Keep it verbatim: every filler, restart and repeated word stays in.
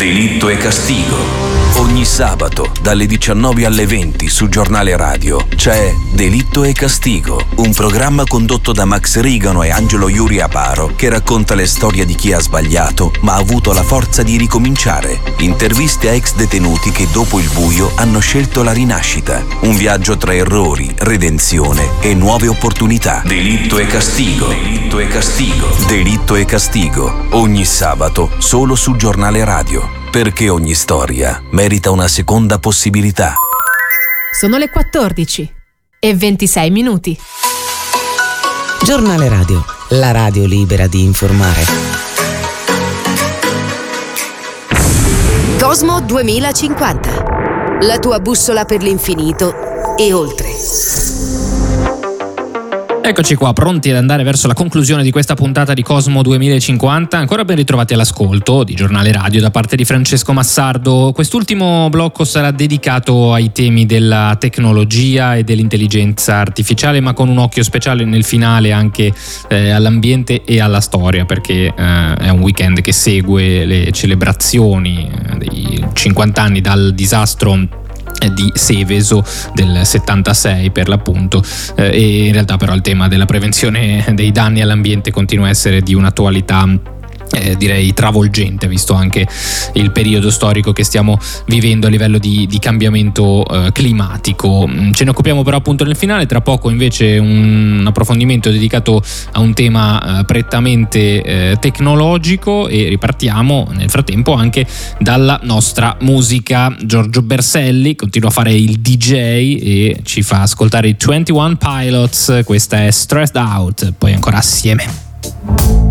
Delitto e Castigo. Ogni sabato dalle diciannove alle venti su Giornale Radio c'è Delitto e Castigo, un programma condotto da Max Rigano e Angelo Iuri Aparo che racconta le storie di chi ha sbagliato ma ha avuto la forza di ricominciare. Interviste a ex detenuti che dopo il buio hanno scelto la rinascita. Un viaggio tra errori, redenzione e nuove opportunità. Delitto e Castigo. Delitto e Castigo. Delitto e Castigo. Ogni sabato solo su Giornale Radio. Perché ogni storia merita una seconda possibilità. Sono le quattordici e ventisei minuti. Giornale Radio, la radio libera di informare. Cosmo duemilacinquanta, la tua bussola per l'infinito e oltre. Eccoci qua, pronti ad andare verso la conclusione di questa puntata di Cosmo duemilacinquanta. Ancora ben ritrovati all'ascolto di Giornale Radio da parte di Francesco Massardo. Quest'ultimo blocco sarà dedicato ai temi della tecnologia e dell'intelligenza artificiale, ma con un occhio speciale nel finale anche eh, all'ambiente e alla storia, perché eh, è un weekend che segue le celebrazioni eh, dei cinquanta anni dal disastro di Seveso del settantasei per l'appunto, eh, e in realtà però il tema della prevenzione dei danni all'ambiente continua a essere di un'attualità Eh, direi travolgente, visto anche il periodo storico che stiamo vivendo a livello di, di cambiamento eh, climatico. Ce ne occupiamo però appunto nel finale. Tra poco invece un, un approfondimento dedicato a un tema eh, prettamente eh, tecnologico, e ripartiamo nel frattempo anche dalla nostra musica. Giorgio Berselli continua a fare il D J e ci fa ascoltare i ventuno Pilots. Questa è Stressed Out, poi ancora assieme.